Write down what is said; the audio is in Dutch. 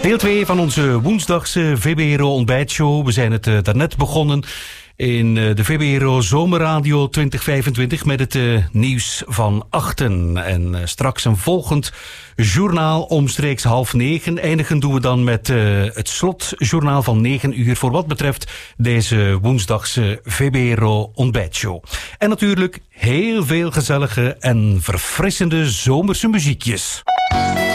Deel 2 van onze woensdagse VBRO ontbijtshow. We zijn het daarnet begonnen in de VBRO Zomerradio 2025 met het nieuws van 8. En straks een volgend journaal omstreeks 8:30. Eindigen doen we dan met het slotjournaal van 9 uur voor wat betreft deze woensdagse VBRO ontbijtshow. En natuurlijk heel veel gezellige en verfrissende zomerse muziekjes.